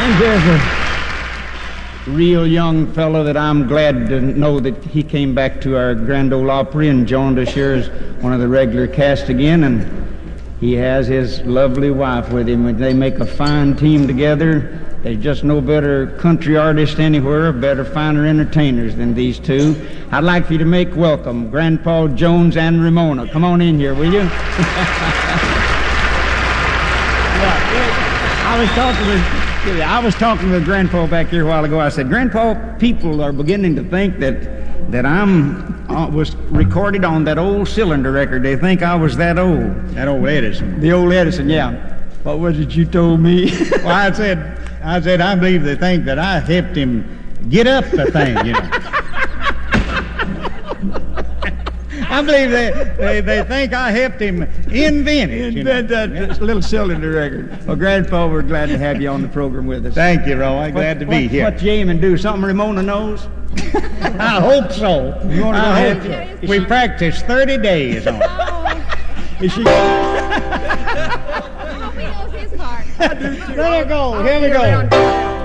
And there's a real young fellow that I'm glad to know that he came back to our Grand Ole Opry and joined us here as one of the regular cast again, and he has his lovely wife with him. They make a fine team together. There's just no better country artist anywhere, better, finer entertainers than these two. I'd like for you to make welcome Grandpa Jones and Ramona. Come on in here, will you? I was talking with Grandpa back here a while ago. I said, Grandpa, people are beginning to think that I'm was recorded on that old cylinder record. They think I was that old. That old Edison. The old Edison, yeah. What was it you told me? Well, I said, I believe they think that I helped him get up the thing, you know. I believe they think I helped him invent it. Invent that little cylinder record. Well, Grandpa, we're glad to have you on the program with us. Thank you, Roy. Glad to be here. What you aim and do? Something Ramona knows? I hope so. You want to I go hope ahead? so. We practiced 30 days on it. Is she? I hope he knows his part. Let her go. Here we go.